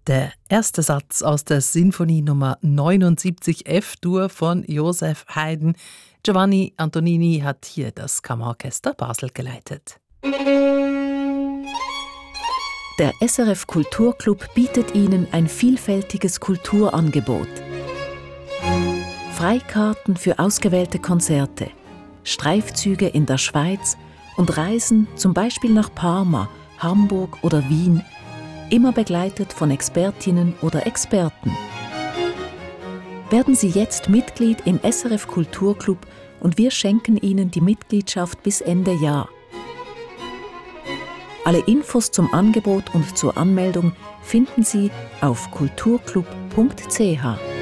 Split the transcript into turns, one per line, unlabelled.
Der erste Satz aus der Sinfonie Nummer 79 F-Dur von Joseph Haydn. Giovanni Antonini hat hier das Kammerorchester Basel geleitet.
Der SRF Kulturclub bietet Ihnen ein vielfältiges Kulturangebot. Freikarten für ausgewählte Konzerte, Streifzüge in der Schweiz und Reisen zum Beispiel nach Parma, Hamburg oder Wien, immer begleitet von Expertinnen oder Experten. Werden Sie jetzt Mitglied im SRF Kulturclub und wir schenken Ihnen die Mitgliedschaft bis Ende Jahr. Alle Infos zum Angebot und zur Anmeldung finden Sie auf kulturclub.ch.